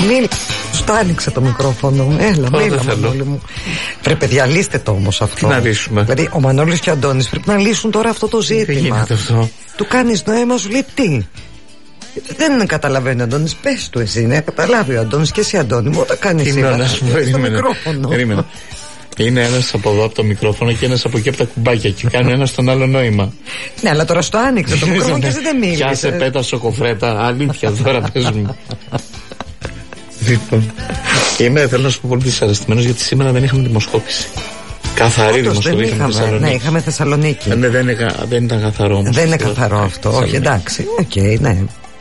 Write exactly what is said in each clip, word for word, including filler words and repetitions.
Μίλ, στο άνοιξε το μικρόφωνο. Έλα, μίλα, Μανώλη μου. Πρέπει να λύστε το όμως αυτό. Τι να λύσουμε? Δηλαδή, ο Μανώλης και ο Αντώνης πρέπει να λύσουν τώρα αυτό το ζήτημα. Δεν γίνεται αυτό. Του κάνεις νόημα, σου λέει τι. Δεν καταλαβαίνει ο Αντώνης, πες του εσύ, ναι, καταλάβει ο Αντώνης και εσύ, Αντώνη μου, όταν κάνεις σήμερα στο μικρόφωνο. Περίμενε. Είναι ένας από εδώ από το μικρόφωνο και ένας από εκεί από τα κουμπάκια και κάνει ένα στον άλλο νόημα. Ναι, αλλά τώρα στο άνοιξε το μικρόφωνο και εσύ δεν μίλησε. Πιάσε πέτα σοκοφρέτα, αλήθεια τώρα πες μου. Λοιπόν, είμαι, θέλω να σου πω, πολύ δυσαρεστημένος γιατί σήμερα δεν είχαμε δημοσκόπηση. Καθαρή δημοσκόπηση. Είχαμε Θεσσαλονίκη. Ναι, είχαμε Θεσσαλονίκη. Ναι, δεν, είναι, δεν ήταν καθαρό όμως. Δεν είναι καθαρό αυτό, όχι, εντάξει. Οκ, okay, ναι.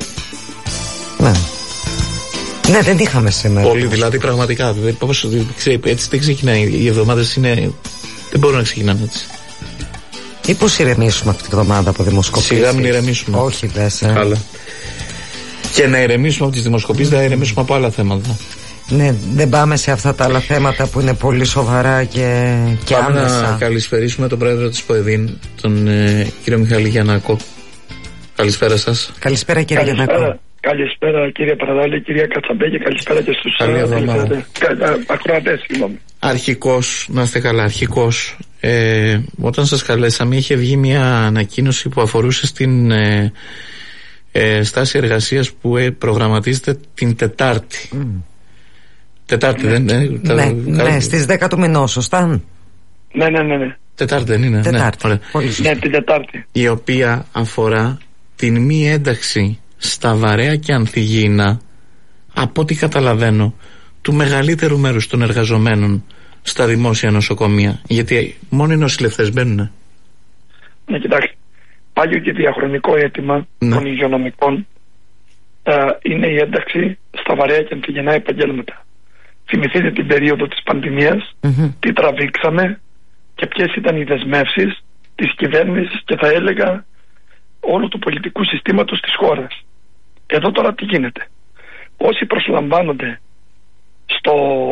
Ναι. Ναι, δεν είχαμε σήμερα. Πολύ, δηλαδή πραγματικά. Δηλαδή, πώς, έτσι δεν ξεκινάει. Οι εβδομάδες είναι. Δεν μπορούν να ξεκινάνε έτσι. Ή πώς ηρεμήσουμε αυτή τη εβδομάδα από δημοσκοπήσεις? Σιγά μην ηρεμήσουμε. Όχι, δες. Ε. Καλά. Και να ηρεμήσουμε από τις δημοσκοπήσεις, δεν να ηρεμήσουμε από άλλα θέματα. Ναι, δεν πάμε σε αυτά τα άλλα θέματα που είναι πολύ σοβαρά και, και πάμε άμεσα. Να καλησπερίσουμε τον πρόεδρο της ΠΟΕΔΗΝ, τον ε, κύριο Μιχάλη Γιαννάκο. Καλησπέρα σας. Καλησπέρα, κύριε Γιαννάκο. Καλησπέρα, κύριε Παραδάλη, κυρία Κατσαμπέ, και καλησπέρα και στους ακροατές. Αρχικώς, να είστε καλά, αρχικώς ε, όταν σας καλέσαμε είχε βγει μια ανακοίνωση που αφορούσε στην ε, ε, στάση εργασίας που ε, προγραμματίζεται την Τετάρτη. Mm. Τετάρτη, δεν είναι? Ναι, ναι, ναι, στις δέκα του μηνός, σωστά? Ναι, ναι, ναι, ναι. Τετάρτη δεν είναι? Τετάρτη. Ναι, ναι, την Τετάρτη. Η οποία αφορά την μη ένταξη στα βαρέα και ανθυγιεινά, από ό,τι καταλαβαίνω, του μεγαλύτερου μέρους των εργαζομένων στα δημόσια νοσοκομεία. Γιατί μόνο οι νοσηλευτές μπαίνουνε. Ναι, κοιτάξτε. Πάγιο και διαχρονικό αίτημα ναι. των υγειονομικών ε, είναι η ένταξη στα βαρέα και ανθυγιεινά επαγγέλματα. Θυμηθείτε την περίοδο της πανδημίας, mm-hmm. τι τραβήξαμε και ποιες ήταν οι δεσμεύσεις της κυβέρνησης και θα έλεγα όλου του πολιτικού συστήματος της χώρας. Εδώ τώρα τι γίνεται? Όσοι προσλαμβάνονται στο,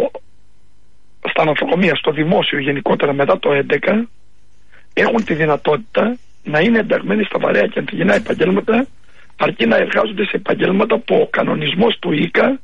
στα νοσοκομεία, στο δημόσιο γενικότερα μετά το έντεκα, έχουν τη δυνατότητα να είναι ενταγμένοι στα βαρέα και ανθυγιεινά επαγγέλματα, αρκεί να εργάζονται σε επαγγέλματα που ο κανονισμός του ΙΚΑ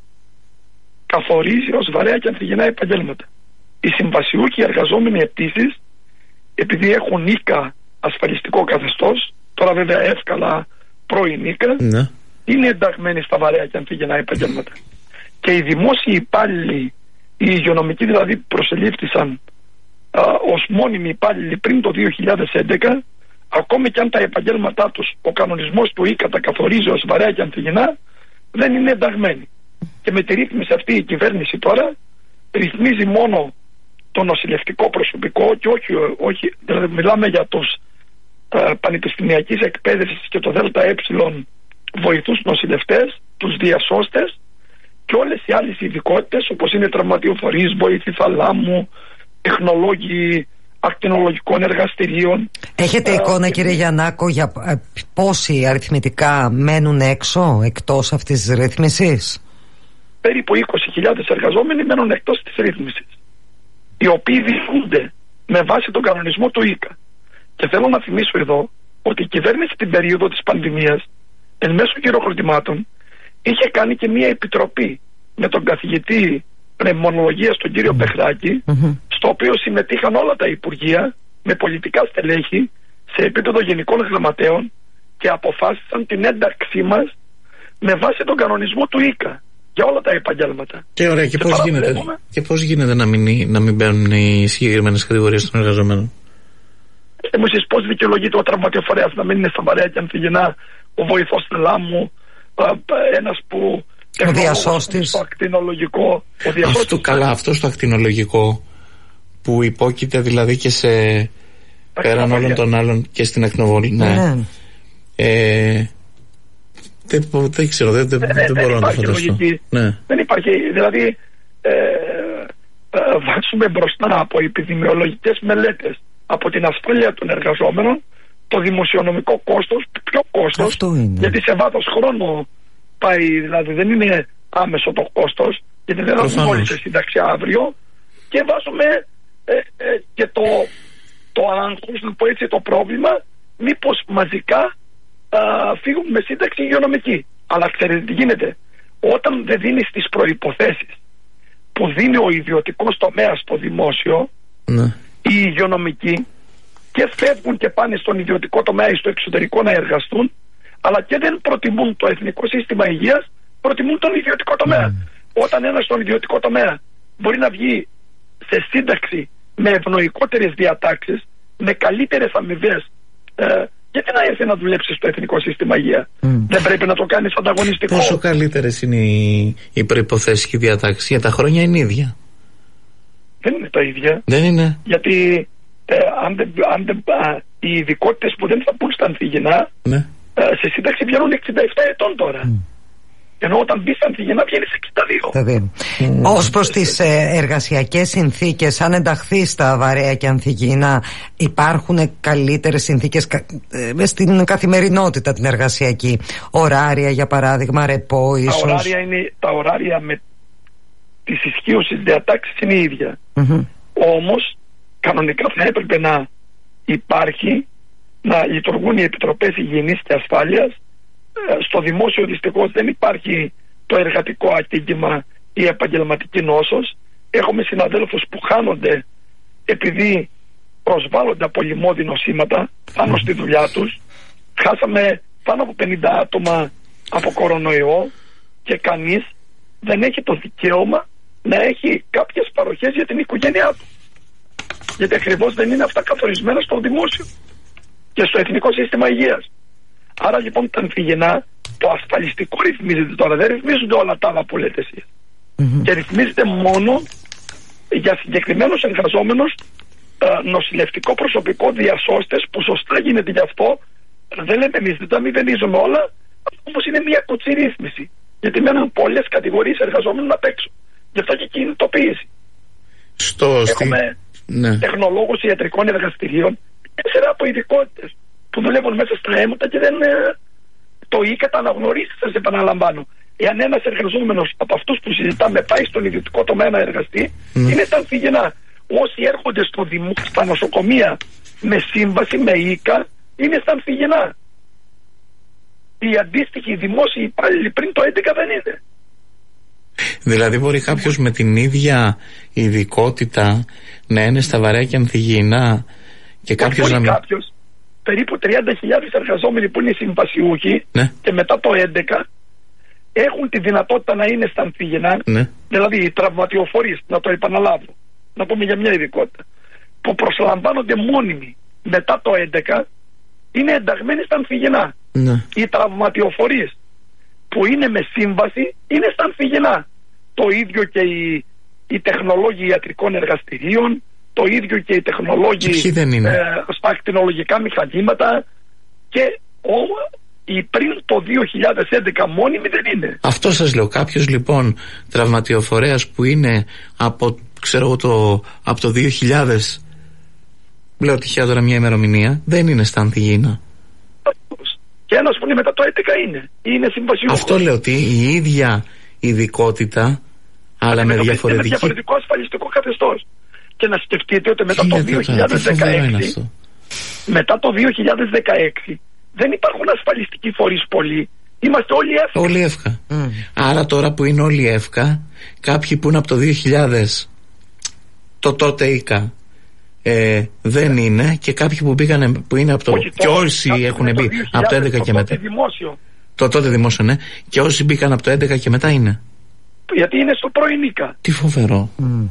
καθορίζει ως βαρέα και ανθυγιεινά επαγγέλματα. Οι συμβασιούχοι εργαζόμενοι επίσης, επειδή έχουν ΙΚΑ ασφαλιστικό καθεστώς, τώρα βέβαια εύκολα πρώην ΙΚΑ, ναι. είναι ενταγμένοι στα βαρέα και ανθυγιεινά επαγγέλματα. Και οι δημόσιοι υπάλληλοι, οι υγειονομικοί δηλαδή που προσελήφθησαν α, ως μόνιμοι υπάλληλοι πριν το δύο χιλιάδες έντεκα, ακόμη και αν τα επαγγέλματά τους ο κανονισμός του ΙΚΑ τα καθορίζει ως βαρέα και ανθυγιεινά, δεν είναι ενταγμένοι. Και με τη ρύθμιση αυτή η κυβέρνηση τώρα ρυθμίζει μόνο το νοσηλευτικό προσωπικό και όχι, όχι δηλαδή μιλάμε για τους uh, πανεπιστημιακής εκπαίδευσης και το ΔΕΛΤΑ βοηθούς νοσηλευτές, τους διασώστες και όλες οι άλλες ειδικότητες όπως είναι τραυματιοφορείς, βοήθοι θαλάμου, τεχνολόγοι ακτινολογικών εργαστηρίων. Έχετε uh, εικόνα, κύριε Γιαννάκο, για uh, πόσοι αριθμητικά μένουν έξω, εκτός αυτής της ρύθμισης? Περίπου είκοσι χιλιάδες εργαζόμενοι μένουν εκτός της ρύθμισης, οι οποίοι διηγούνται με βάση τον κανονισμό του ΙΚΑ. Και θέλω να θυμίσω εδώ ότι η κυβέρνηση την περίοδο της πανδημίας, εν μέσω χειροκροτημάτων, είχε κάνει και μια επιτροπή με τον καθηγητή πνευμονολογίας, τον κύριο mm-hmm. Πεχράκη, mm-hmm. στο οποίο συμμετείχαν όλα τα υπουργεία με πολιτικά στελέχη σε επίπεδο γενικών γραμματέων και αποφάσισαν την ένταξή μας με βάση τον κανονισμό του ΙΚΑ για όλα τα επαγγέλματα. Και ωραία, και, και πώς γίνεται, και πώς γίνεται να μην, να μην μπαίνουν οι συγκεκριμένες κατηγορίες των εργαζομένων? Εμείς εσείς πώς δικαιολογείται ο τραυματιοφορέας να μην είναι στα βαρέα και ανθυγιεινά, ο βοηθός θαλάμου, ένας που ο διασώστης, στο ακτινολογικό, ο διασώστης. Αυτό καλά, αυτό στο ακτινολογικό που υπόκειται δηλαδή και σε πέραν όλων των άλλων και στην ακτινοβολή. Ναι. Ναι. Ε, δεν, δεν ξέρω, δεν, δεν, δεν μπορώ να το φανταστώ. Ναι. Δεν υπάρχει, δηλαδή ε, ε, βάζουμε μπροστά από επιδημιολογικές μελέτες, από την ασφάλεια των εργαζόμενων, το δημοσιονομικό κόστος, ποιο κόστος, γιατί σε βάθος χρόνου πάει, δηλαδή δεν είναι άμεσο το κόστος, γιατί δεν θα βγουν όλοι σε σύνταξη αύριο, και βάζουμε ε, ε, και το, το άγχος, να πω έτσι, το πρόβλημα, μήπως μαζικά α, φύγουν με σύνταξη υγειονομική. Αλλά ξέρετε τι γίνεται? όταν δεν δίνει τις προϋποθέσεις που δίνει ο ιδιωτικός τομέας στο δημόσιο, ναι, οι υγειονομικοί και φεύγουν και πάνε στον ιδιωτικό τομέα ή στο εξωτερικό να εργαστούν, αλλά και δεν προτιμούν το εθνικό σύστημα υγείας, προτιμούν τον ιδιωτικό τομέα. Mm. Όταν ένας στον ιδιωτικό τομέα μπορεί να βγει σε σύνταξη με ευνοϊκότερες διατάξεις, με καλύτερες αμοιβές, ε, γιατί να έρθει να δουλέψει στο εθνικό σύστημα υγεία? Mm. Δεν πρέπει να το κάνεις ανταγωνιστικό? Πόσο καλύτερες είναι οι, οι προϋποθέσεις και οι διατάξεις? Για τα χρόνια είναι ίδια. Δεν είναι τα ίδια. Δεν είναι. Γιατί ε, αν δεν, αν δεν, α, οι ειδικότητες που δεν θα πούν στα Ανθιγενά, ναι, ε, σε σύνταξη βγαίνουν εξήντα επτά ετών τώρα. Mm. Ενώ όταν μπει στα Ανθιγενά βγαίνεις εξήντα δύο. Mm. Ως προς τις ε, εργασιακές συνθήκες, αν ενταχθεί στα Βαρέα και Ανθιγεινά, υπάρχουν καλύτερες συνθήκες ε, στην καθημερινότητα την εργασιακή? Ωράρια για παράδειγμα, ρεπό ίσως? Τα ωράρια, είναι, τα ωράρια με τις ισχύουσες διατάξεις είναι η ίδια. Mm-hmm. Όμως κανονικά θα έπρεπε να υπάρχει, να λειτουργούν οι επιτροπές υγιεινής και ασφάλειας. Στο δημόσιο δυστυχώς δεν υπάρχει το εργατικό ατύχημα ή επαγγελματική νόσος. Έχουμε συναδέλφους που χάνονται επειδή προσβάλλονται από λοιμώδη νοσήματα πάνω στη δουλειά τους. Χάσαμε πάνω από πενήντα άτομα από κορονοϊό και κανείς δεν έχει το δικαίωμα να έχει κάποιες παροχές για την οικογένειά του, γιατί ακριβώς δεν είναι αυτά καθορισμένα στο δημόσιο και στο εθνικό σύστημα υγείας. Άρα λοιπόν τα Ανθιγενά, το ασφαλιστικό ρυθμίζεται τώρα, δεν ρυθμίζονται όλα τα άλλα που λέτε εσείς. Mm-hmm. Και ρυθμίζεται μόνο για συγκεκριμένους εργαζόμενους, ε, νοσηλευτικό προσωπικό, διασώστες, που σωστά γίνεται γι' αυτό. Δεν λέμε εμείς, δεν τα μηδενίζουμε όλα, όμως είναι μια κοτσή ρύθμιση. Γιατί μένουν πολλές κατηγορίες εργαζόμενων απ' έξω. Γι' αυτό και κινητοποίηση. Στο Έχουμε ναι. τεχνολόγους ιατρικών εργαστηρίων, σειρά από ειδικότητες που δουλεύουν μέσα στα αίματα και δεν ε, το ΙΚΑ τα αναγνωρίσει, σας επαναλαμβάνω. Εάν ένας εργαζόμενος από αυτούς που συζητάμε πάει στον ιδιωτικό τομέα να εργαστεί, mm. είναι στα Ανθιγενά. Όσοι έρχονται στο δημο, στα νοσοκομεία με σύμβαση, με ΙΚΑ, είναι στα Ανθιγενά. Οι αντίστοιχοι δημόσιοι υπάλληλοι πριν το έντεκα δεν είναι. Δηλαδή μπορεί κάποιος με την ίδια ειδικότητα να είναι στα Βαρέα και Ανθιγεινά και κάποιος να μην... Κάποιος, περίπου τριάντα χιλιάδες εργαζόμενοι που είναι συμβασιούχοι, ναι, και μετά το έντεκα έχουν τη δυνατότητα να είναι στα Ανθιγενά, ναι, δηλαδή οι τραυματιοφορείς, να το επαναλάβω, να πούμε για μια ειδικότητα, που προσλαμβάνονται μόνιμοι μετά το έντεκα, είναι ενταγμένοι στα Ανθιγενά. Ναι. Οι τραυματιοφορείς που είναι με σύμβαση είναι στα Ανθιγενά. Το ίδιο και οι, οι τεχνολόγοι ιατρικών εργαστηρίων, το ίδιο και οι τεχνολόγοι ε, στα ακτινολογικά μηχανήματα, και ο, οι πριν το δύο χιλιάδες έντεκα μόνιμοι δεν είναι. Αυτό σας λέω. Κάποιος λοιπόν τραυματιοφορέας που είναι από, ξέρω εγώ, το, από το δύο χιλιάδες, λέω τυχαία τώρα μια ημερομηνία, δεν είναι στα Ανθιγεινά. Και ένας που είναι μετά το έντεκα είναι. Είναι συμβασιούχος. Αυτό λέω, ότι η ίδια ειδικότητα, αλλά με, με διαφορετική... με διαφορετικό ασφαλιστικό καθεστώς. Και να σκεφτείτε ότι μετά το δύο χιλιάδες δεκαέξι, μετά το δύο χιλιάδες δεκαέξι δεν υπάρχουν ασφαλιστικοί φορείς πολλοί. Είμαστε όλοι εύκα. Όλοι εύκα. Mm. Άρα τώρα που είναι όλοι εύκα, κάποιοι που είναι από το δύο χιλιάδες, το τότε ΙΚΑ, ε, δεν είναι, και κάποιοι που πήγανε, που είναι από το... Όχι, και όσοι έχουν μπει το από το έντεκα και μετά. Δημόσιο. Το τότε δημόσιο, ναι. Και όσοι μπήκαν από το έντεκα και μετά είναι. Γιατί είναι στο πρώην ΙΚΑ. Τι φοβερό. Mm.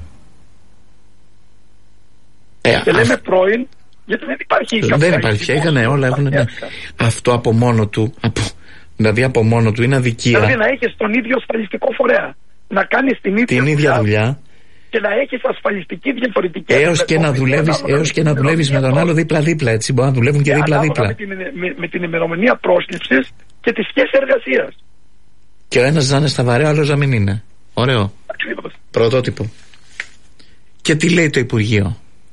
Ε, και λέμε πρώην, γιατί δεν υπάρχει. Δεν υπάρχει, έκανε όλα. Έχουν, ναι. Αυτό από μόνο του, από, δηλαδή από μόνο του είναι αδικία. Δηλαδή να έχεις τον ίδιο ασφαλιστικό φορέα, να κάνεις την ίδια, την ίδια δουλειά και να έχεις ασφαλιστική διαφορετική. Έως και να δουλεύεις, έως και να δουλεύεις με τον άλλο δίπλα-δίπλα. Έτσι μπορεί να δουλεύουν και δίπλα-δίπλα. Με την, με, με την ημερομηνία πρόσληψης και τη σχέση εργασίας. Και ο ένας να είναι στα Βαρέα, ο άλλος να μην είναι. Ωραίο. Ακριβώς. Πρωτότυπο. Και τι λέει το Υπουργείο?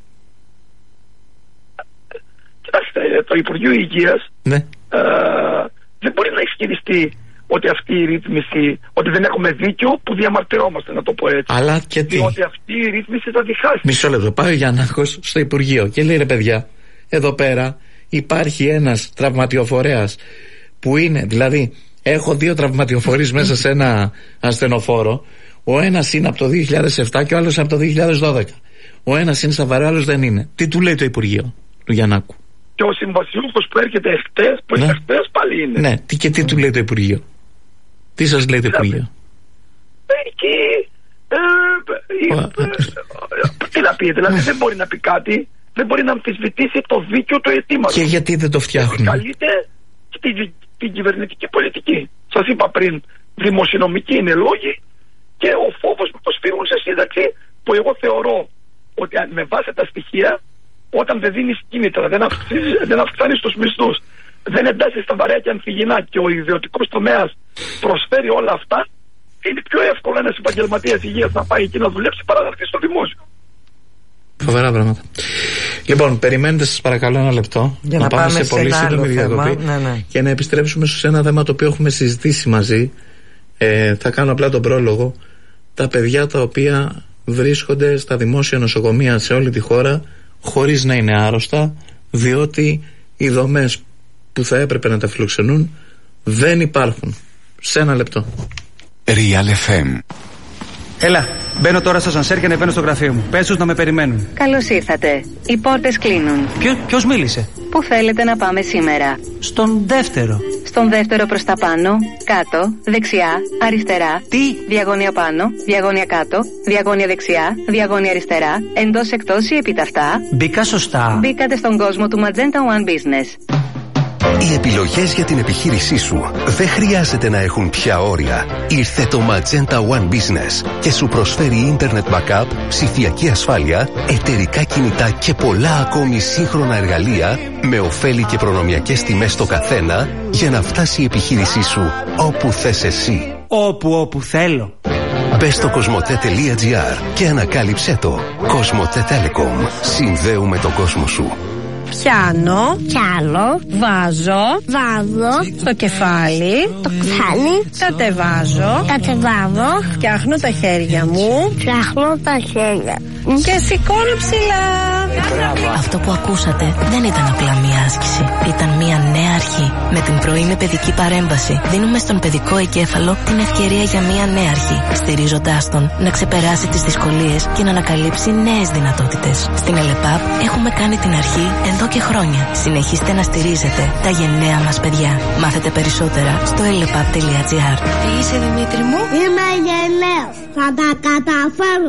Κοιτάξτε, το Υπουργείο Υγείας, ναι, ε, δεν μπορεί να ισχυριστεί ότι αυτή η ρύθμιση, ότι δεν έχουμε δίκιο που διαμαρτυρόμαστε, να το πω έτσι. Αλλά και τι? Ότι αυτή η ρύθμιση θα διχάσει. Μισό λεπτό. Πάει ο Γιαννάκος στο Υπουργείο και λέει, ρε παιδιά, εδώ πέρα υπάρχει ένας τραυματιοφορέας που είναι, δηλαδή Έχω δύο τραυματιοφορείς μέσα σε ένα ασθενοφόρο. Ο ένας είναι από το δύο χιλιάδες επτά και ο άλλος από το δύο χιλιάδες δώδεκα. Ο ένας είναι στα Βαρέα, ο άλλος δεν είναι. Τι του λέει το Υπουργείο του Γιαννάκου? Και ο συμβασιούχος που έρχεται εχθές, που ναι. εχθές πάλι είναι. Ναι, τι και τι του λέει το Υπουργείο? Τι σας λέει το Υπουργείο? Εκεί, ε, ε, ε, τι να πει, δηλαδή δεν μπορεί να πει κάτι, δεν μπορεί να αμφισβητήσει το δίκαιο του αιτήματος. Και γιατί δεν το φτιάχνουν? Καλείται την, την κυβερνητική πολιτική. Σας είπα πριν, δημοσιονομική είναι λόγοι και ο φόβος που προσφύγουν σε σύνταξη, που εγώ θεωρώ ότι με βάση τα στοιχεία, όταν δεν δίνεις κίνητρα, δεν, δεν αυξάνεις τους μισθούς, δεν εντάσσεις στα βαρέα και ανθυγινά και ο ιδιωτικός τομέας προσφέρει όλα αυτά, είναι πιο εύκολο ένας επαγγελματίας υγείας να πάει εκεί να δουλέψει παρά να έρθει στο δημόσιο. Φοβερά πράγματα. Λοιπόν, περιμένετε σας παρακαλώ ένα λεπτό για να, να πάμε, πάμε σε, σε πολύ σύντομη διακοπή ναι, ναι. και να επιστρέψουμε σε ένα θέμα το οποίο έχουμε συζητήσει μαζί. Ε, θα κάνω απλά τον πρόλογο. Τα παιδιά τα οποία βρίσκονται στα δημόσια νοσοκομεία σε όλη τη χώρα χωρίς να είναι άρρωστα, διότι οι δομές που θα έπρεπε να τα φιλοξενούν δεν υπάρχουν. Σε ένα λεπτό. Real εφ εμ. Έλα, μπαίνω τώρα στο σανσέρ και ανεβαίνω στο γραφείο μου. Πες τους να με περιμένουν. Καλώς ήρθατε. Οι πόρτες κλείνουν. Ποιο, ποιος μίλησε? Πού θέλετε να πάμε σήμερα? Στον δεύτερο. Στον δεύτερο προς τα πάνω, κάτω, δεξιά, αριστερά. Τι? Διαγώνια πάνω, διαγώνια κάτω, διαγώνια δεξιά, διαγώνια αριστερά, εντός εκτός ή επίταυτα. Μπήκα σωστά. Μπήκατε στον κόσμο του Magenta One Business. Οι επιλογές για την επιχείρησή σου δεν χρειάζεται να έχουν πια όρια. Ήρθε το Magenta One Business και σου προσφέρει Internet Backup, ψηφιακή ασφάλεια, εταιρικά κινητά και πολλά ακόμη σύγχρονα εργαλεία με ωφέλη και προνομιακές τιμές στο καθένα για να φτάσει η επιχείρησή σου όπου θες εσύ. Όπου όπου θέλω. Μπες στο κοσμοτέ τελεία τζι άρ και ανακάλυψέ το. Κοσμοτέ Telecom. Συνδέουμε τον κόσμο σου. Πιάνω, πιάνω, βάζω, βάζω, το κεφάλι, το κεφάλι, κατεβάζω, κατεβάζω, φτιάχνω τα χέρια μου, φτιάχνω τα χέρια και σηκώνω ψηλά. Αυτό που ακούσατε δεν ήταν απλά μία άσκηση. Ήταν μία νέα αρχή. Με την πρωινή παιδική παρέμβαση δίνουμε στον παιδικό εγκέφαλο την ευκαιρία για μία νέα αρχή, στηρίζοντάς τον να ξεπεράσει τις δυσκολίες και να ανακαλύψει νέες δυνατότητες. Στην ΕΛΕΠΑΠ έχουμε κάνει την αρχή εδώ και χρόνια. Συνεχίστε να στηρίζετε τα γενναία μας παιδιά. Μάθετε περισσότερα στο ελεπαπ τελεία τζι άρ. Τι είσαι, Δημήτρη μου? Είμαι γενναίος. Θα τα καταφέρω.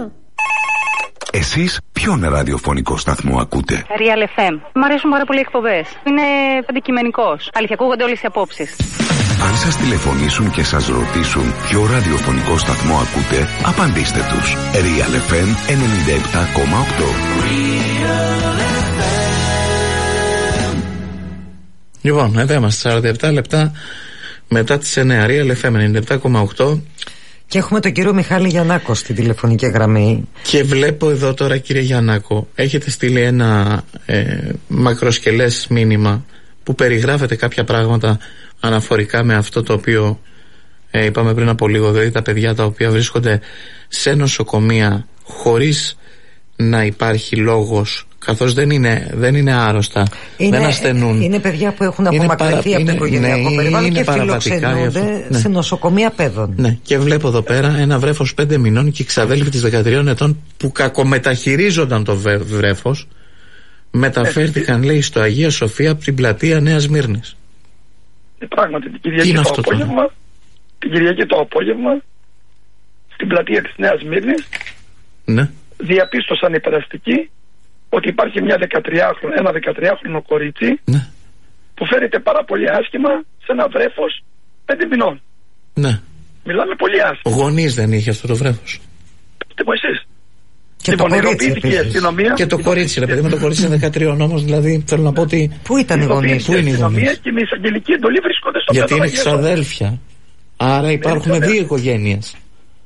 Εσείς ποιον ραδιοφωνικό σταθμό ακούτε? Real εφ εμ. Μ' αρέσουν πάρα πολύ οι εκπομπές. Είναι αντικειμενικός. Αλήθεια, ακούγονται όλες οι απόψεις. Αν σας τηλεφωνήσουν και σας ρωτήσουν ποιο ραδιοφωνικό σταθμό ακούτε, απαντήστε τους. Real εφ εμ ενενήντα επτά κόμμα οκτώ. Λοιπόν, εδώ είμαστε σαράντα επτά λεπτά μετά τις εννιά. Real εφ εμ ενενήντα επτά κόμμα οκτώ. Και έχουμε τον κύριο Μιχάλη Γιαννάκο στη τηλεφωνική γραμμή. Και βλέπω εδώ τώρα, κύριε Γιαννάκο, έχετε στείλει ένα ε, μακροσκελές μήνυμα που περιγράφεται κάποια πράγματα αναφορικά με αυτό το οποίο ε, είπαμε πριν από λίγο, δηλαδή τα παιδιά τα οποία βρίσκονται σε νοσοκομεία χωρίς να υπάρχει λόγος, καθώς δεν είναι, δεν είναι άρρωστα, είναι, δεν ασθενούν. Είναι παιδιά που έχουν απομακρυνθεί από το οικογενειακό ναι, περιβάλλον και φιλοξενούνται ναι. σε νοσοκομεία παιδών. παιδών. Ναι, και βλέπω εδώ πέρα ένα βρέφος πέντε μηνών και ξαδέλφη της δεκατριών ετών που κακομεταχειρίζονταν το βρέφος, μεταφέρθηκαν, λέει, στο Αγία Σοφία από την πλατεία Νέας Σμύρνης. Ε, πράγματι, την Κυριακή το απόγευμα, την Κυριακή το απόγευμα, στην πλατεία της Νέας Σμύρνης, ναι. διαπίστωσαν οι περαστικοί ότι υπάρχει μια δεκατριάχρονο, ένα δεκατριάχρονο κορίτσι, ναι, που φέρεται πάρα πολύ άσχημα σε ένα βρέφος πέντε μηνών. Ναι. Μιλάμε πολύ άσχημα. Γονείς δεν είχε αυτό το βρέφος? Πείτε μου εσείς. Και λοιπόν, το κορίτσι, η αστυνομία. Και το κορίτσι, ρε παιδί με το κορίτσι είναι δεκατρία όμως, δηλαδή θέλω να πω ότι. Πού ήταν οι γονείς? Πού είναι η αστυνομία και με εισαγγελική εντολή βρίσκονται στο γιατί είναι ξαδέλφια. Άρα υπάρχουν δύο οικογένειες.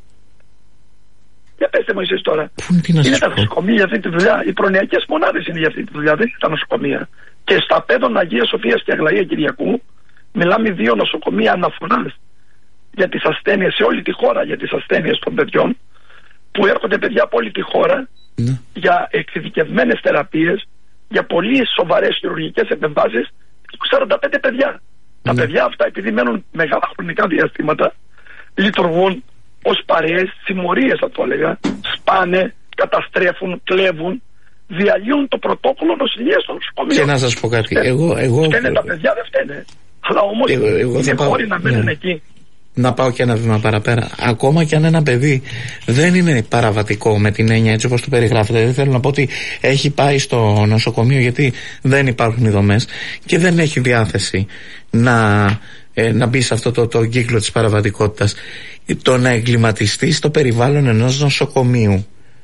Για πέστε μου εσείς τώρα. Πού είναι, είναι τα νοσοκομεία για αυτή τη δουλειά. Οι προνοιακές μονάδες είναι για αυτή τη δουλειά, δεν είναι τα νοσοκομεία. Και στα Πέδων Αγία Σοφίας και Αγλαία Κυριακού μιλάμε δύο νοσοκομεία αναφοράς για τις ασθένειες σε όλη τη χώρα, για τις ασθένειες των παιδιών, που έρχονται παιδιά από όλη τη χώρα, ναι, για εξειδικευμένες θεραπείες, για πολύ σοβαρές χειρουργικές επεμβάσεις, σαράντα πέντε παιδιά. Τα παιδιά αυτά, επειδή μένουν μεγάλα χρονικά διαστήματα, λειτουργούν ως παρέες, συμμορίες θα το έλεγα, σπάνε, καταστρέφουν, κλέβουν, διαλύουν το πρωτόκολλο νοσηλείας των νοσοκομείων. Και να σας πω κάτι. Εγώ, εγώ... Φταίνε τα παιδιά, δεν φταίνε. Αλλά όμως εγώ, εγώ είναι χώροι να μένουν ναι. εκεί. Να πάω και ένα βήμα παραπέρα. Ακόμα και αν ένα παιδί δεν είναι παραβατικό με την έννοια έτσι όπως το περιγράφετε, δεν θέλω να πω ότι έχει πάει στο νοσοκομείο γιατί δεν υπάρχουν οι δομές και δεν έχει διάθεση να, ε, να μπει σε αυτό το, το κύκλο της παραβατικότητας, το να εγκληματιστεί στο περιβάλλον ενός νοσοκομείου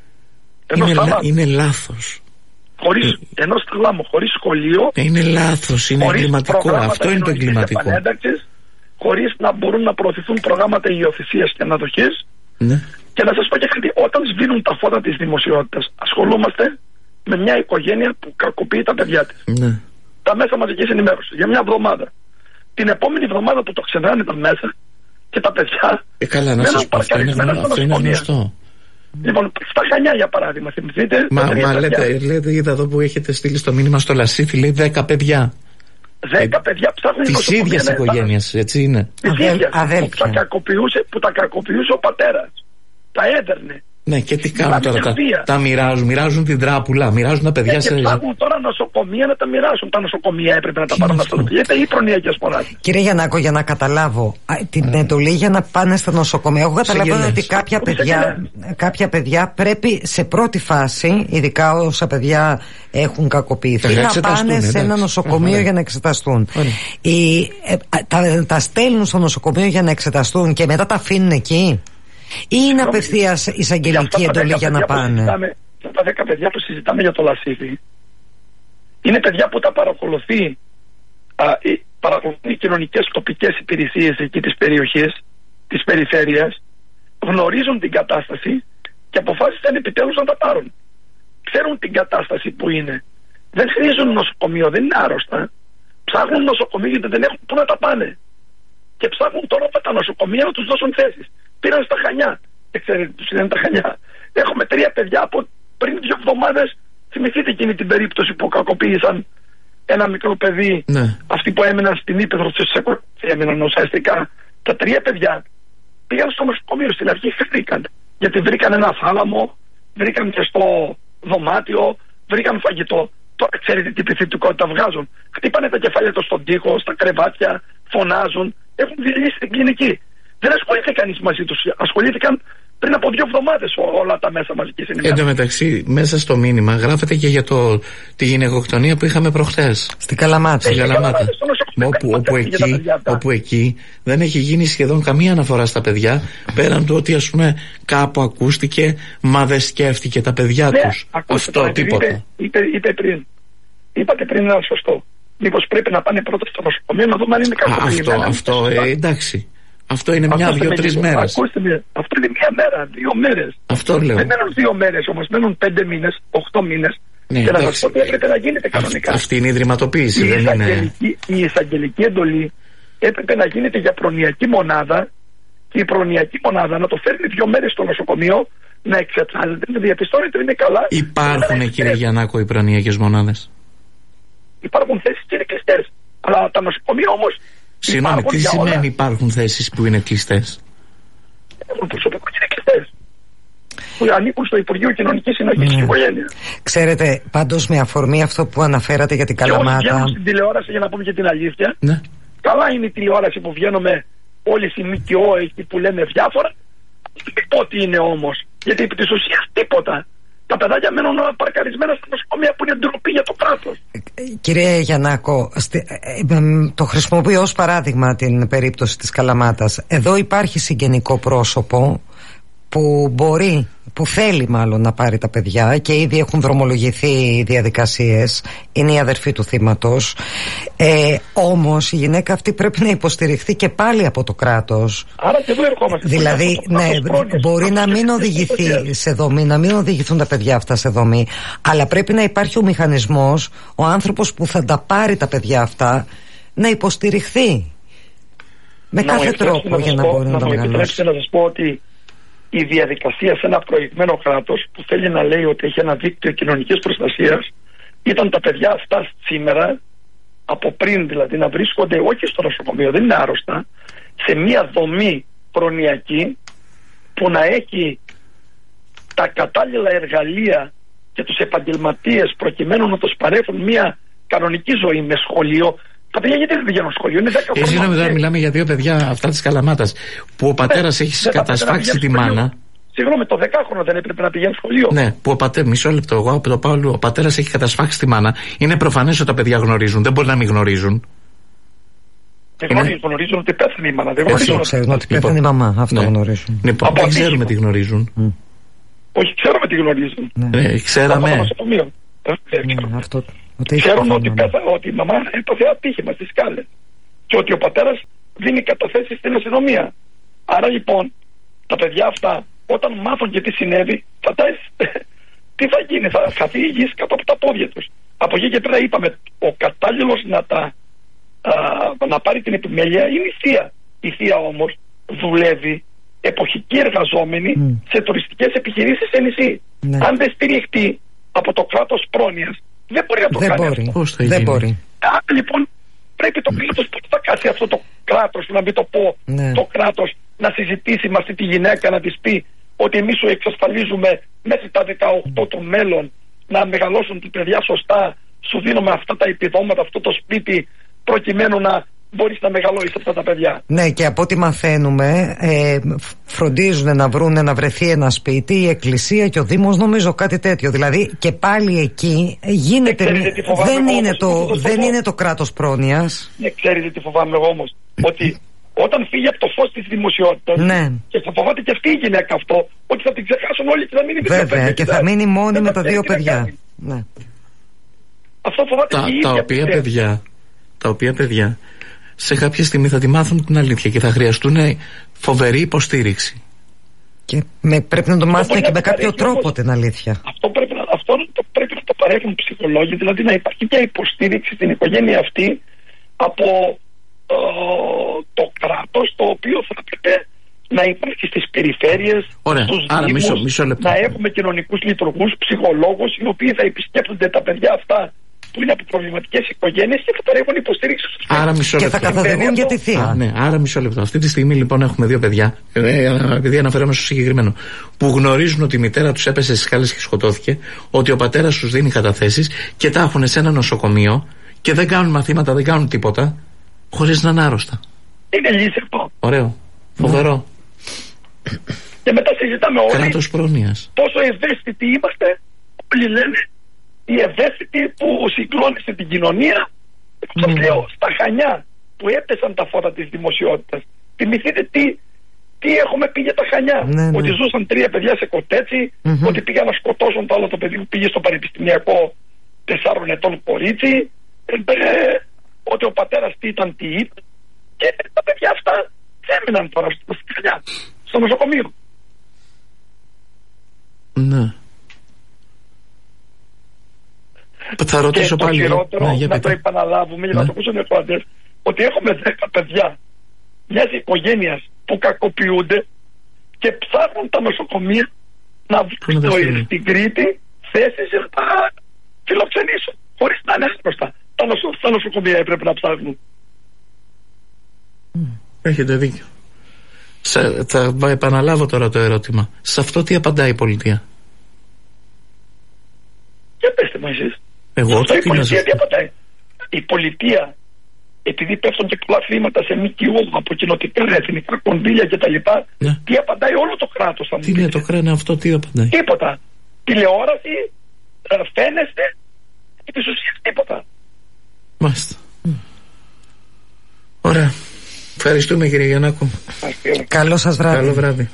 είναι, λα, είναι λάθος. Χωρίς, ε, ενός θαλάμου, χωρίς σχολείο, είναι λάθος, είναι εγκληματικό. Αυτό είναι το εγκληματικό. Χωρίς να μπορούν να προωθηθούν προγράμματα υιοθεσίας και αναδοχής. Ναι. Και να σας πω και κάτι, όταν σβήνουν τα φώτα της δημοσιότητας, ασχολούμαστε με μια οικογένεια που κακοποιεί τα παιδιά της. Ναι. Τα μέσα μαζικής ενημέρωσης για μια εβδομάδα. Την επόμενη εβδομάδα που το ξενάνε τα μέσα και τα παιδιά ε, καλά, να σας πω, αυτό είναι, αυτό είναι γνωστό. Λοιπόν, στα Χανιά για παράδειγμα, θυμηθείτε. Μα, μα λέτε, λέτε, είδα εδώ που έχετε στείλει στο μήνυμα στο Λασίθι, λέει δέκα παιδιά. Δέκα παιδιά ψάχνουν της ίδιας οικογένειας, έτσι είναι. Της ίδιας, που τα κακοποιούσε, που τα κακοποιούσε ο πατέρας. Τα έδερνε. Ναι, και τι κάνουν τώρα, τα, τα μοιράζουν, μοιράζουν την τράπουλα, μοιράζουν τα παιδιά ε, σε... Και ψάχνουν τώρα νοσοκομεία να τα μοιράσουν. Τα νοσοκομεία έπρεπε να τα πάρουν αυτά. Γιατί ή προνοιακές μονάδες. Κύριε Γιαννάκο, για να καταλάβω, την εντολή για να πάνε στα νοσοκομεία. Εγώ καταλαβαίνω ότι κάποια παιδιά, κάποια παιδιά πρέπει σε πρώτη φάση, ειδικά όσα παιδιά έχουν κακοποιηθεί, να πάνε σε ένα νοσοκομείο για να εξεταστούν. Οι, ε, τα, τα στέλνουν στο νοσοκομείο για να εξεταστούν και μετά τα αφήνουν εκεί. Ή είναι απευθείας εισαγγελική εντολή για να πάνε. Αυτά τα δέκα παιδιά που συζητάμε για το Λασίθι είναι παιδιά που τα παρακολουθεί, α, οι, παρακολουθούν οι κοινωνικές τοπικές υπηρεσίες εκεί της περιοχής, της περιφέρειας, γνωρίζουν την κατάσταση και αποφάσισαν επιτέλους να τα πάρουν. Ξέρουν την κατάσταση που είναι. Δεν χρήζουν νοσοκομείο, δεν είναι άρρωστα. Ψάχνουν νοσοκομείο γιατί δεν έχουν πού να τα πάνε. Και ψάχνουν τώρα με τα νοσοκομεία να τους δώσουν θέσεις. Πήραν στα Χανιά. Δεν ξέρετε τους είναι τα Χανιά. Έχουμε τρία παιδιά από πριν δύο εβδομάδες. Θυμηθείτε εκείνη την περίπτωση που κακοποίησαν ένα μικρό παιδί. Ναι. Αυτοί που έμειναν στην Ήπεθρο της Σεκο. Έμειναν ουσιαστικά. Τα τρία παιδιά πήγαν στο νοσοκομείο. Στην αρχή φύγηκαν. Γιατί βρήκαν ένα θάλαμο, βρήκαν και στο δωμάτιο, βρήκαν φαγητό. Τώρα ξέρετε τι επιθετικότητα βγάζουν. Χτύπανε τα κεφάλια τους στον τοίχο, στα κρεβάτια, φωνάζουν. Έχουν διαλύσει την κλινική. Δεν ασχολήθηκε κανείς μαζί τους. Ασχολήθηκαν πριν από δύο εβδομάδες όλα τα μέσα μαζικής ενημέρωσης. Εν τω μεταξύ, μέσα στο μήνυμα γράφεται και για το, τη γυναικοκτονία που είχαμε προχθές. Στην Καλαμάτα. Στην Καλαμάτα. Όπου, όπου, εκεί, όπου εκεί δεν έχει γίνει σχεδόν καμία αναφορά στα παιδιά, πέραν του ότι ας πούμε κάπου ακούστηκε, μα δεν σκέφτηκε τα παιδιά ναι, τους. Αυτό τώρα, τίποτα. Είπε, είπε, είπε πριν. Είπατε πριν ένα σωστό. Μήπως πρέπει να πάνε πρώτα στο νοσοκομείο να δούμε αν είναι κακοποιημένα. Αυτό, αυτό ε, εντάξει. Αυτό είναι μια, δύο, τρεις μέρες. Ακούστε με, αυτό είναι μια μέρα, δύο μέρες. Αυτό λέω. Δεν μένουν δύο μέρες όμως, μένουν πέντε μήνες, οχτώ μήνες. Ναι, και να σας πω ότι έπρεπε να γίνεται κανονικά. Αυτή είναι η ιδρυματοποίηση, η δεν είναι. Η εισαγγελική εντολή έπρεπε να γίνεται για προνοιακή μονάδα και η προνοιακή μονάδα να το φέρνει δύο μέρες στο νοσοκομείο, να εξετάζεται, να διαπιστώνεται ότι είναι καλά. Υπάρχουν, κύριε Γιαννάκο, οι προνοιακές μονάδες. Υπάρχουν θέσεις και είναι κλειστές. Αλλά τα νοσοκομεία όμως. Συγγνώμη, τι σημαίνει όλα. Υπάρχουν θέσεις που είναι κλειστές? Έχουν προσωπικό και είναι κλειστές. Που ανήκουν στο Υπουργείο Κοινωνικής Συνοχής και Οικογένειας. Ξέρετε, πάντως με αφορμή αυτό που αναφέρατε για την Καλαμάτα. Και όσοι στην τηλεόραση, για να πούμε και την αλήθεια. Ναι. Καλά είναι η τηλεόραση που βγαίνουμε όλοι οι ΜΚΟ εκεί που λένε διάφορα. Δεν ότι είναι όμως. Γιατί επί της ουσίας τίποτα. Τα παιδάκια μένουν παρκαρισμένα στα νοσοκομεία που είναι ντροπή για το κράτος. Κύριε Γιαννάκο, το χρησιμοποιώ ως παράδειγμα την περίπτωση της Καλαμάτας. Εδώ υπάρχει συγγενικό πρόσωπο που μπορεί, που θέλει μάλλον να πάρει τα παιδιά και ήδη έχουν δρομολογηθεί οι διαδικασίες, είναι η αδερφή του θύματος, ε, όμως η γυναίκα αυτή πρέπει να υποστηριχθεί και πάλι από το κράτος. Άρα και εδώ ερχόμαστε. Δηλαδή ναι, μπορεί να μην οδηγηθεί σε δομή, να μην οδηγηθούν τα παιδιά αυτά σε δομή, αλλά πρέπει να υπάρχει ο μηχανισμός, ο άνθρωπος που θα τα πάρει τα παιδιά αυτά να υποστηριχθεί με να κάθε τρόπο για να πω, μπορεί να, να τα μεγαλώσει. Να σας πω ότι η διαδικασία σε ένα προηγμένο κράτος που θέλει να λέει ότι έχει ένα δίκτυο κοινωνικής προστασίας, ήταν τα παιδιά αυτά σήμερα από πριν δηλαδή να βρίσκονται όχι στο νοσοκομείο, δεν είναι άρρωστα, σε μια δομή προνοιακή που να έχει τα κατάλληλα εργαλεία και τους επαγγελματίες προκειμένου να τους παρέχουν μια κανονική ζωή με σχολείο. Τα παιδιά γιατί δεν πηγαίνουν σχολείο, είναι δέκα χρόνια. Συγγνώμη, τώρα μιλάμε για δύο παιδιά αυτά της Καλαμάτας που ο πατέρας ναι, έχει κατασφάξει τη μάνα. Συγγνώμη, το δεκάχρονο δεν έπρεπε να πηγαίνει σχολείο. Ναι, που ο πατέρας, μισό λεπτό, εγώ το πάω, ο πατέρας έχει κατασφάξει τη μάνα. Είναι προφανές ότι τα παιδιά γνωρίζουν, δεν μπορεί να μην γνωρίζουν. Δεν γνωρίζουν, γνωρίζουν ότι πέθανε η μάνα. Δεν γνωρίζουν ξέρουν ότι πέθανε η μαμά. Αυτό ναι. γνωρίζουν. Λοιπόν, δεν ξέρουμε τι γνωρίζουν. Mm. Όχι, ξέρουμε τι γνωρίζουν. Ναι, ναι ξέραμε. Ναι, αυτό, ότι ξέρουν ότι, πέθα, ότι η μαμά έπαθε ατύχημα στις σκάλες και ότι ο πατέρας δίνει καταθέσεις στην αστυνομία. Άρα λοιπόν τα παιδιά αυτά όταν μάθουν και τι συνέβη, θα τα... τι θα γίνει, θα χαθεί η γης κάτω από τα πόδια τους. Από εκεί και πέρα είπαμε, ο κατάλληλος να, τα, α, να πάρει την επιμέλεια είναι η θεία. Η θεία όμως δουλεύει εποχική εργαζόμενη mm. σε τουριστικές επιχειρήσεις σε νησί. Ναι. Αν δεν στηριχτεί από το κράτος πρόνοιας, δεν μπορεί να το δεν κάνει μπορεί. αυτό. Πώς θα δεν μπορεί. Α, λοιπόν, πρέπει το κράτος, πώς θα κάτσει αυτό το κράτος, να μην το πω, ναι. το κράτος να συζητήσει με αυτή τη γυναίκα, να της πει ότι εμείς σου εξασφαλίζουμε μέχρι τα δεκαοκτώ το μέλλον να μεγαλώσουν την παιδιά σωστά, σου δίνουμε αυτά τα επιδόματα, αυτό το σπίτι, προκειμένου να μπορείς να μεγαλώσεις αυτά τα παιδιά. Ναι, και από ό,τι μαθαίνουμε, ε, φροντίζουν να βρουν να βρεθεί ένα σπίτι, η εκκλησία και ο Δήμος, νομίζω κάτι τέτοιο. Δηλαδή και πάλι εκεί γίνεται. Δεν, είναι, το, δεν είναι το κράτος πρόνοιας. Ναι, ξέρετε τι φοβάμαι εγώ όμως. Ότι όταν φύγει από το φως της δημοσιότητας, ναι. και θα φοβάται και αυτή η γυναίκα αυτό, ότι θα την ξεχάσουν όλοι και θα μείνει με Βέβαια, παιδιά, και θα μείνει μόνη με τα δύο παιδιά. Ναι. Αυτό φοβάται τα, και η τα ίδια οποία παιδιά, τα οποία παιδιά σε κάποια στιγμή θα τη μάθουν την αλήθεια και θα χρειαστούν φοβερή υποστήριξη. Και με, πρέπει να το μάθουν και με κάποιο τρόπο όμως, την αλήθεια. Αυτό πρέπει, να, αυτό πρέπει να το παρέχουν ψυχολόγοι, δηλαδή να υπάρχει μια υποστήριξη στην οικογένεια αυτή από ε, το κράτος, το οποίο θα πρέπει να υπάρχει στις περιφέρειες, στους Άρα, δήμους, μισό, μισό λεπτό. να έχουμε κοινωνικούς λειτουργούς, ψυχολόγους, οι οποίοι θα επισκέπτονται τα παιδιά αυτά που είναι από προβληματικές οικογένειες και θα παρέχουν υποστήριξη στους άρα, μισό και θα καθοδηγούν για τη θεία. Α, ναι, άρα μισό λεπτό. Αυτή τη στιγμή λοιπόν έχουμε δύο παιδιά, επειδή αναφέρομαι στο συγκεκριμένο, που γνωρίζουν ότι η μητέρα τους έπεσε στις σκάλες και σκοτώθηκε, ότι ο πατέρας τους δίνει καταθέσεις και τα έχουν σε ένα νοσοκομείο και δεν κάνουν μαθήματα, δεν κάνουν τίποτα, χωρίς να είναι άρρωστα. Είναι λύση αυτό. Ωραίο. Φοβερό. Και μετά συζητάμε όλοι κράτος πρόνοιας. Πόσο ευαίσθητοι είμαστε. Όλοι λένε οι ευαίσθητοι που συγκλώνησε την κοινωνία. Mm. Σας λέω, στα Χανιά που έπεσαν τα φώτα της δημοσιότητας, θυμηθείτε τι, τι έχουμε πει για τα Χανιά. Ναι, ναι. Ότι ζούσαν τρία παιδιά σε κοτέτσι, mm-hmm. ότι πήγαν να σκοτώσουν το άλλο το παιδί που πήγε στο πανεπιστημιακό τεσσάρων ετών κορίτσι, ε, ε, ότι ο πατέρας τι ήταν, τι ήταν. Και τα παιδιά αυτά έμειναν τώρα στα Χανιά, στο νοσοκομείο. Ναι. Θα ρωτήσω και πάλι. Το χειρότερο, ναι, να πείτε. Το επαναλάβουμε, ναι. Για να το ακούσουν οι εφάντες, ότι έχουμε δέκα παιδιά μιας οικογένειας που κακοποιούνται και ψάχνουν τα νοσοκομεία να βρουν στην Κρήτη θέσεις για να τα φιλοξενήσουν, χωρίς να είναι άσπροστα. Τα, νοσο, τα νοσοκομεία έπρεπε να ψάχνουν. Έχετε δίκιο. Σε, θα επαναλάβω τώρα το ερώτημα. Σε αυτό τι απαντάει η πολιτεία? Για πέστε μου εσείς. Εγώ αυτό τι η πολιτεία τι απαντάει? Η πολιτεία, επειδή πέφτουν και πολλά χρήματα σε ΜΚΟ από κοινοτικά, εθνικά κονδύλια κτλ. Ναι. Τι απαντάει όλο το κράτος? Τι είναι το κράτος αυτό, τι απαντάει? Τίποτα. Τηλεόραση, φαίνεστε, και της ουσίας τίποτα. Μάλιστα. Mm. Ωραία. Ευχαριστούμε κύριε Γιαννάκο. Καλό σας βράδυ. Καλό βράδυ.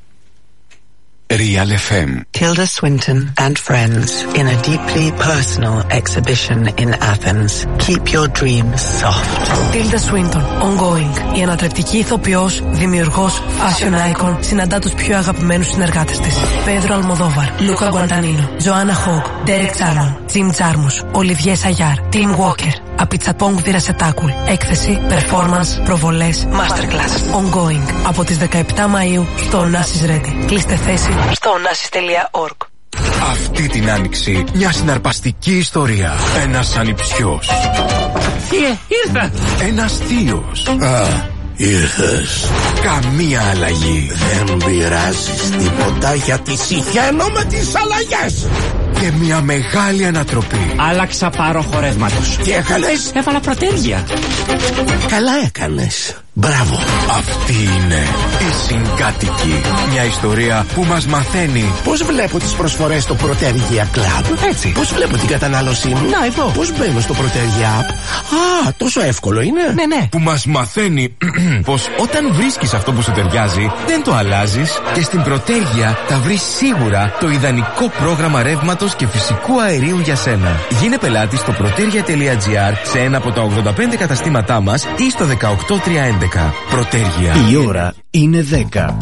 Real εφ εμ. Tilda Swinton and friends in a deeply personal exhibition in Athens. Keep your dreams soft. Tilda Swinton, ongoing. Η ανατρεπτική ηθοποιός, δημιουργός, fashion icon, συναντά τους πιο αγαπημένους συνεργάτες της. Πέδρο Αλμοδόβαρ, Λούκα Γκουαντανίνο, Τζοάννα Χόγκ, Ντέρεκ Τσάρμον, Τζιμ Τζάρμους, Ολιβιέ Σαγιάρ, Τιμ Walker, Απιτσαπόγκ Βιρασετάκουλ. Έκθεση, performance, προβολές, masterclass. Ongoing. Από τις δεκαεπτά Μαΐου στο Onassis Ready. Κλείστε θέση στο onassis τελεία org. Αυτή την άνοιξη μια συναρπαστική ιστορία. Ένας ανιψιός Θεία, ήρθα. Ένας θείος. Α, ήρθες. Καμία αλλαγή. Δεν πειράζεις τίποτα γιατί συχαίνω με τις αλλαγές. Και μια μεγάλη ανατροπή. Άλλαξα πάροχο ρεύματος. Τι έκανες? Έβαλα προτέρια. Καλά έκανες. Μπράβο. Αυτή είναι η Συγκάτοικοι. Μια ιστορία που μας μαθαίνει πώς βλέπω τις προσφορές στο Protergia Club. Έτσι. Πώς βλέπω την κατανάλωσή μου. Να, εδώ. Πώς μπαίνω στο Protergia App. Α, τόσο εύκολο είναι. Ναι, ναι. Που μας μαθαίνει πως όταν βρίσκεις αυτό που σου ταιριάζει, δεν το αλλάζεις. Και στην Protergia θα βρεις σίγουρα το ιδανικό πρόγραμμα ρεύματος και φυσικού αερίου για σένα. Γίνε πελάτη στο protergia.gr σε ένα από τα ογδόντα πέντε καταστήματά μας ή στο δεκαοκτώ τριακόσια έντεκα. Protergia. Η ώρα είναι δέκα.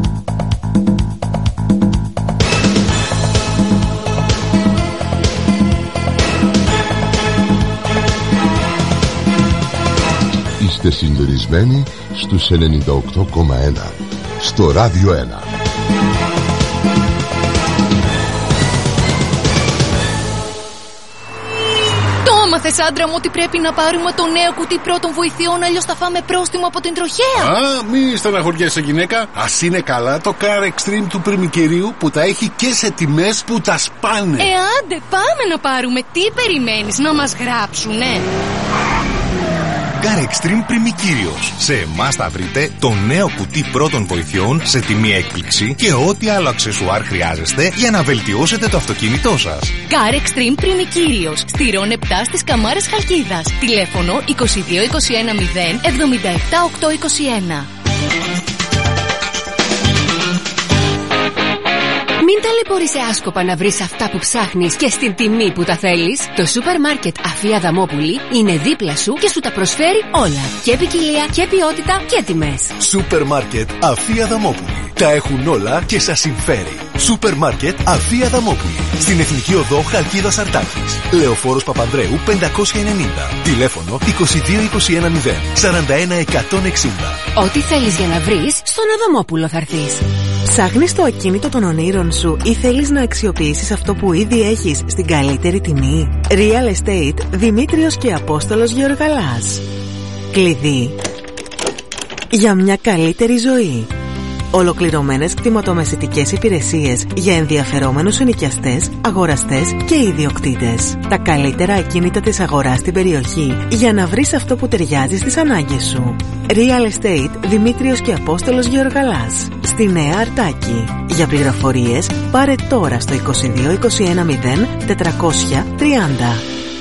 Είστε συντονισμένοι στους ενενήντα οκτώ κόμμα ένα στο Ράδιο ένα. Μάθες, άντρα μου, ότι πρέπει να πάρουμε το νέο κουτί πρώτων βοηθειών, αλλιώς θα φάμε πρόστιμο από την τροχέα. Α, μη στεναχωριέσαι, γυναίκα. Ας είναι καλά το Car Extreme του πριμικερίου που τα έχει και σε τιμές που τα σπάνε. Ε, άντε, πάμε να πάρουμε. Τι περιμένεις, να μας γράψουνε? Car Extreme Πριμικύριος. Σε εμάς θα βρείτε το νέο κουτί πρώτων βοηθειών σε τιμή έκπληξη και ό,τι άλλο αξεσουάρ χρειάζεστε για να βελτιώσετε το αυτοκίνητό σας. Car Extreme Πριμικύριος. Στηρών επτά στις Καμάρες Χαλκίδας. Τηλέφωνο είκοσι δύο είκοσι ένα μηδέν εβδομήντα επτά οκτακόσια είκοσι ένα. Μην ταλαιπωρείσαι άσκοπα να βρεις αυτά που ψάχνεις και στην τιμή που τα θέλεις. Το σούπερ μάρκετ Αφία Δαμόπουλη είναι δίπλα σου και σου τα προσφέρει όλα. Και ποικιλία και ποιότητα και τιμές. Σούπερ μάρκετ Αφία Δαμόπουλη. Τα έχουν όλα και σας συμφέρει. Σούπερ μάρκετ Αφία Δαμόπουλη. Στην Εθνική Οδό Χαλκίδας Αρτάκης. Λεωφόρος Παπανδρέου πεντακόσια ενενήντα. Τηλέφωνο είκοσι δύο είκοσι ένα μηδέν σαράντα ένα εκατόν εξήντα. Ό,τι θέλεις για να βρεις, στον Αδαμόπουλο θα έρθεις. Ψάχνεις το ακίνητο των ονείρων σου ή θέλεις να αξιοποιήσεις αυτό που ήδη έχεις στην καλύτερη τιμή? Real Estate Δημήτριος και Απόστολος Γεωργαλάς. Κλειδί για μια καλύτερη ζωή. Ολοκληρωμένες κτηματομεσητικές υπηρεσίες για ενδιαφερόμενους ενοικιαστές, αγοραστές και ιδιοκτήτες. Τα καλύτερα ακίνητα της αγοράς στην περιοχή για να βρεις αυτό που ταιριάζει στις ανάγκες σου. Real Estate Δημήτριος και Απόστολος Γεωργαλάς. Στη Νέα Αρτάκη. Για πληροφορίες πάρε τώρα στο είκοσι δύο είκοσι ένα μηδέν τετρακόσια τριάντα.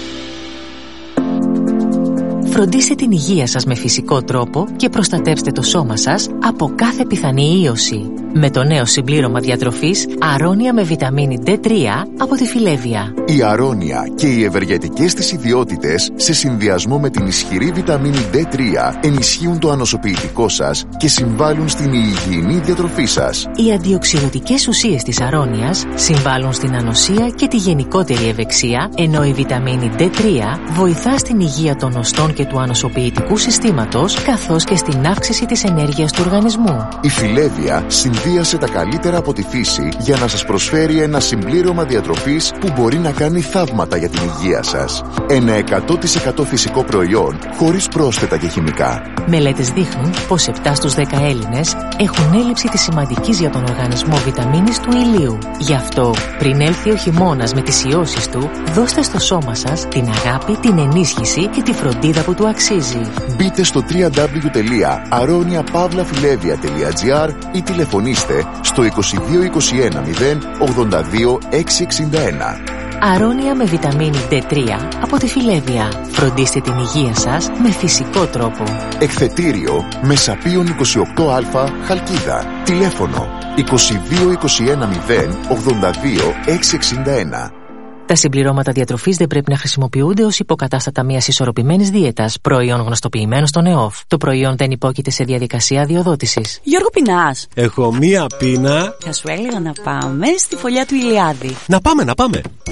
Φροντίστε την υγεία σας με φυσικό τρόπο και προστατεύστε το σώμα σας από κάθε πιθανή ίωση. Με το νέο συμπλήρωμα διατροφής Αρώνια με βιταμίνη ντι τρία από τη Φιλέβια. Η Αρώνια και οι ευεργετικές της ιδιότητες σε συνδυασμό με την ισχυρή βιταμίνη ντι τρία ενισχύουν το ανοσοποιητικό σας και συμβάλλουν στην υγιεινή διατροφή σας. Οι αντιοξυδοτικές ουσίες της Αρώνιας συμβάλλουν στην ανοσία και τη γενικότερη ευεξία, ενώ η βιταμίνη ντι τρία βοηθά στην υγεία των οστών και του ανοσοποιητικού συστήματος, καθώς και στην αύξηση της ενέργειας του οργανισμού. Η Φιλέβια συνδύασε τα καλύτερα από τη φύση για να σας προσφέρει ένα συμπλήρωμα διατροφής που μπορεί να κάνει θαύματα για την υγεία σας. Ένα εκατό τοις εκατό φυσικό προϊόν, χωρίς πρόσθετα και χημικά. Μελέτες δείχνουν πως επτά στους δέκα Έλληνες έχουν έλλειψη της σημαντικής για τον οργανισμό βιταμίνης του ηλίου. Γι' αυτό, πριν έλθει ο χειμώνας με τις ιώσεις του, δώστε στο σώμα σας την αγάπη, την ενίσχυση και τη φροντίδα που του αξίζει. Μπείτε στο double-u double-u double-u τελεία aronia pavla filevia τελεία gr ή τηλεφωνήστε στο είκοσι δύο είκοσι ένα μηδέν ογδόντα δύο εξακόσια εξήντα ένα. Αρώνια με βιταμίνη ντι τρία από τη Φιλέβια. Φροντίστε την υγεία σας με φυσικό τρόπο. Εκθετήριο Μεσαπίων είκοσι οκτώ α Χαλκίδα. Τηλέφωνο είκοσι δύο είκοσι ένα μηδέν ογδόντα δύο εξακόσια εξήντα ένα. Τα συμπληρώματα διατροφής δεν πρέπει να χρησιμοποιούνται ως υποκατάστατα μιας ισορροπημένης δίαιτας, προϊόν γνωστοποιημένο στον ΕΟΦ. Το προϊόν δεν υπόκειται σε διαδικασία αδειοδότησης. Γιώργο, πεινάς? Έχω μία πείνα. Θα σου έλεγα να πάμε στη φωλιά του Ηλιάδη. Να πάμε, να πάμε.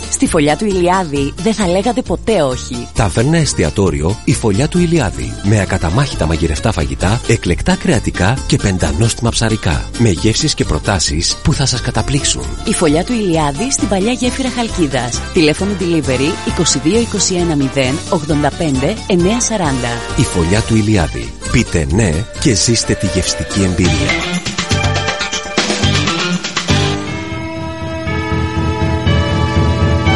Στη Φωλιά του Ηλιάδη δεν θα λέγατε ποτέ όχι. Ταβέρνα εστιατόριο η Φωλιά του Ηλιάδη. Με ακαταμάχητα μαγειρευτά φαγητά, εκλεκτά κρεατικά και πεντανόστιμα ψαρικά. Με γεύσεις και προτάσεις που θα σας καταπλήξουν. Η Φωλιά του Ηλιάδη στην παλιά γέφυρα Χαλκίδας. Τηλέφωνο delivery είκοσι δύο είκοσι ένα μηδέν ογδόντα πέντε εννιακόσια σαράντα. Η Φωλιά του Ηλιάδη. Πείτε ναι και ζήστε τη γευστική εμπειρία.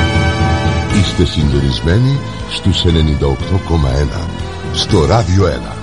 Είστε συντονισμένοι στους ενενήντα οκτώ κόμμα ένα στο Ράδιο ένα.